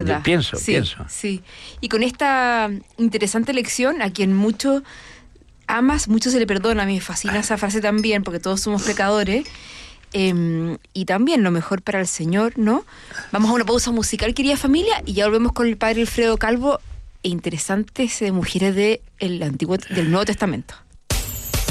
verdad. Pienso. Sí. Y con esta interesante lección, a quien mucho amas, mucho se le perdona. A mí me fascina esa frase también, porque todos somos pecadores. Y también lo mejor para el Señor, ¿no? Vamos a una pausa musical, querida familia, y ya volvemos con el padre Alfredo Calvo e interesantes mujeres del Nuevo Testamento.